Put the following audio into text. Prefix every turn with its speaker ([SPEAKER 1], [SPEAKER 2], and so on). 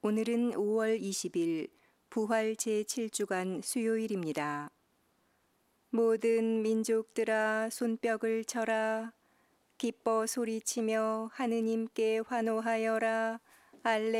[SPEAKER 1] 오늘은 5월 20일 부활 제7주간 수요일입니다. 모든 민족들아 손뼉을 쳐라. 기뻐 소리치며 하느님께 환호하여라.